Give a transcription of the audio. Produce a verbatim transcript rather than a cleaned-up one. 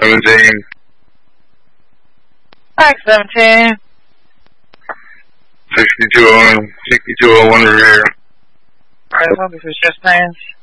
seventeen. Mike seventeen. sixty-two oh one, sixty-two oh one rear. Alright, lobby for chest pains.